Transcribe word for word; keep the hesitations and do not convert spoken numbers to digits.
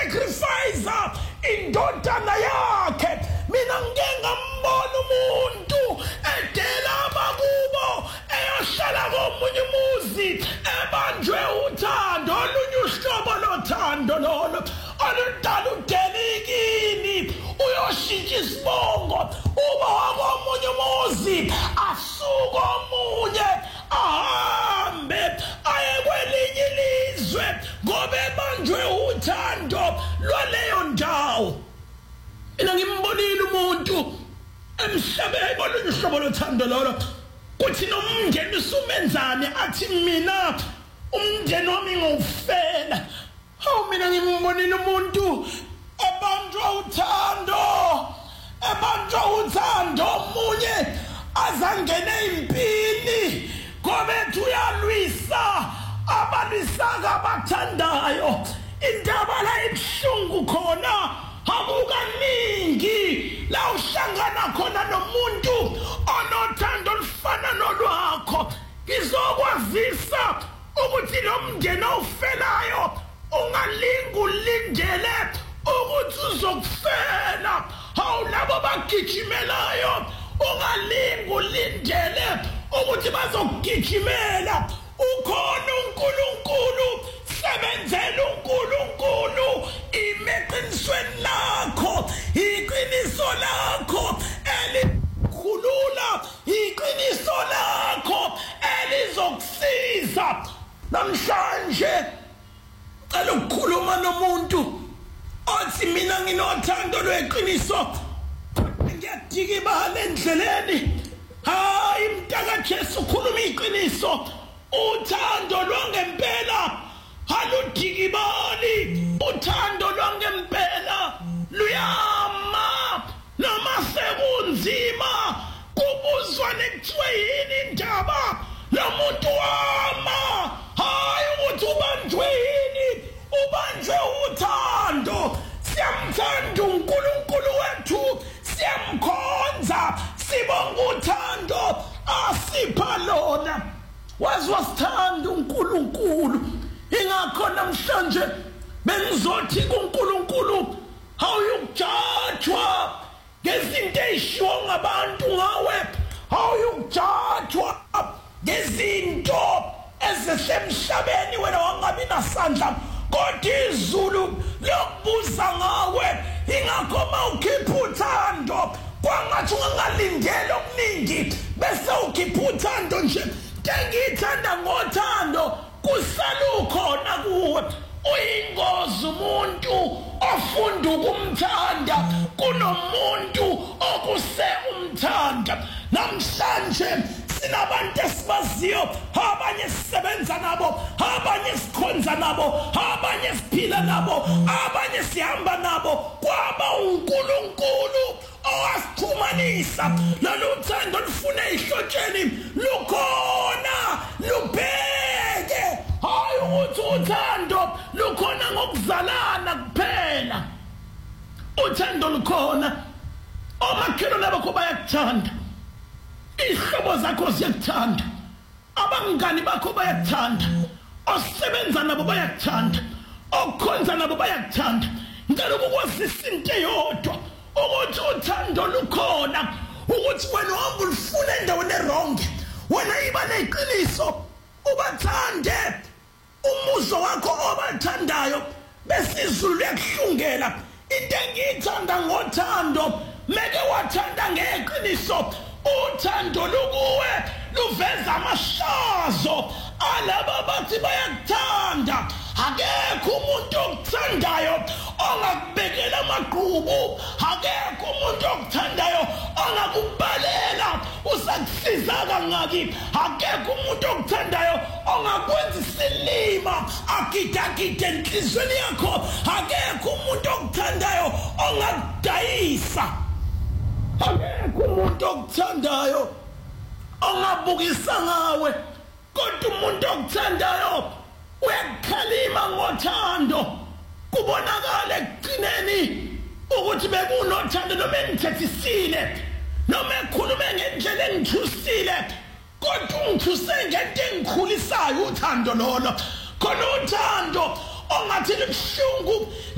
sacrifice indodana yakhe. Mina ngike ngambona umuntu edela abakubo eyohlala komunye umuzi ebanjwe uthando olunye uhlobo lothando lolo oludala udelikini uyoshintsha isibongo uba wakomunye umuzi asuka omunye ahambe aye kwelinye ilizwe ngoba ebanjwe uthando lwaleyo ndawo. Ina ngimbonile umuntu emhlabeni olunye uhlobo lothando lolo kuthi nomndeni usumenzane athi mina umndeni wami ngufela. Hawu mina ngimbonile umuntu ebanjwa uthando ebanjwa uthando omunye azangene impini ngoba ethi uyalwisa abalwisaka abathandayo. Indaba la ibuhlungu khona akukaningi la uhlangana khona nomuntu onothando olufana nolwakho. Ngizokwazisa ukuthi lo mndeni ofelayo ungalinga ulindele ukuthi uzokufela. Hawu labo bagijimelayo ungalinga ulindele ukuthi bazokugijimela. Ukhona uNkulunkulu, sebenzela uNkulunkulu imeqinisweni lakho, iqiniso lakho elikhulula, iqiniso lakho elizokusiza. Namhlanje cela ukukhuluma nomuntu othi mina nginothando lweqiniso ngiyadikibala endleleni. Hayi mntaka Jesu ukhuluma iqiniso. Uthando lwangempela haludikibali. Uthando lwangempela luyama noma sekunzima kubuzwane kuthiwe yini indaba lo muntu wama. Hayi ukuthi ubanjwe yini, ubanjwe uthando. Siyamthanda uNkulunkulu wethu, siyamkhonza, sibonga uthando asipha lona. Wazi wasithanda uNkulunkulu, ingakho namhlanje bengizothi kuNkulunkulu awuyukujajwa ngezinto ezishiwo ngabantu ngawe, awuyukujajwa ngezinto ezisemhlabeni wena wangabi nasandla, kodwa izulu lokubuza ngawe. Ingakho mawukhipha uthando kwangathi ungalindele okuningi bese ukhipha uthando nje. Ngithanda ngothando kusalukhona kuwe. Uyingozi umuntu ofunda ukumthanda kunomuntu okuse umthanda. Namhlanje sinabantu esibaziyo, abanye sisebenza nabo, abanye sikhonza nabo, abanye siphila nabo, abanye sihamba nabo. Kwaba uNkulunkulu owasixhumanisa. Lolu thando lufuna ihlotsheni lukhona lubheke. Hayi ukuthi uthando lukhona ngokuzalana kuphela. Uthando lukhona omakhelwane bakho bayakuthanda, ihlobo zakho ziyakuthanda, abangani bakho bayakuthanda, osebenza nabo bayakuthanda, okhonza nabo bayakuthanda. Ngicela ukukwazisa into eyodwa ukuthi uthando lukhona, ukuthi wena uhamba ulufuna endaweni erongi, wena iba neqiniso ubathande umuzo wakho obathandayo bese izulu liyakuhlungela. Into engiyithanda ngothando, meke wathanda ngeqiniso, uthando lukuwe luveza amashazo alaba bathi bayakuthanda. Akekho umuntu okuthandayo ongakubekela amaqhubu, akekho umuntu okuthandayo ongakubalela usakusiza kangaki, akekho umuntu okuthandayo ongakwenza isilima agidagide enhlizweni yakho, akekho umuntu okuthandayo ongakudayisa, akekho umuntu okuthandayo ongabukisa ngawe, kodwa umuntu okuthandayo uyakhalima ngothando. Kubonakala ekugcineni ukuthi bekunothando noma engithethisile noma ekhulume ngendlela engithusile, kodwa ungithuse ngento engikhulisayo uthando lolo. Khona uthando ongathi libuhlungu